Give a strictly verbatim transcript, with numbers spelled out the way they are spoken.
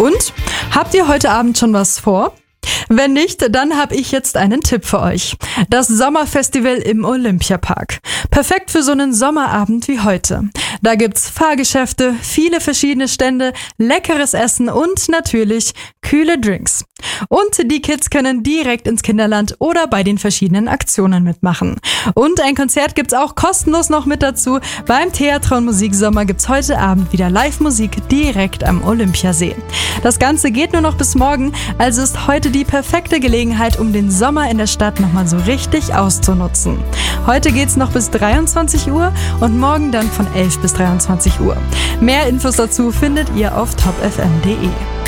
Und, habt ihr heute Abend schon was vor? Wenn nicht, dann habe ich jetzt einen Tipp für euch. Das Sommerfestival im Olympiapark. Perfekt für so einen Sommerabend wie heute. Da gibt's Fahrgeschäfte, viele verschiedene Stände, leckeres Essen und natürlich kühle Drinks. Und die Kids können direkt ins Kinderland oder bei den verschiedenen Aktionen mitmachen. Und ein Konzert gibt's auch kostenlos noch mit dazu. Beim Theatron Musiksommer gibt's heute Abend wieder Live-Musik direkt am Olympiasee. Das Ganze geht nur noch bis morgen, also ist heute die perfekte Gelegenheit, um den Sommer in der Stadt nochmal so richtig auszunutzen. Heute geht's noch bis dreiundzwanzig Uhr und morgen dann von elf bis dreiundzwanzig Uhr. Mehr Infos dazu findet ihr auf top f m punkt d e.